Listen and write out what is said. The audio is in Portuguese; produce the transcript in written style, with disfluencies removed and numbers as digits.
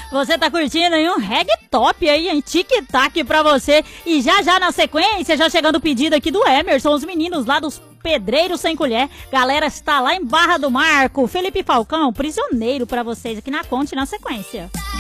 Você tá curtindo aí um reggae top aí, hein? Tic-tac pra você. E já na sequência, já chegando o pedido aqui do Emerson, os meninos lá dos Pedreiros Sem Colher. Galera, está lá em Barra do Marco. Felipe Falcão, prisioneiro pra vocês aqui na Conte na sequência.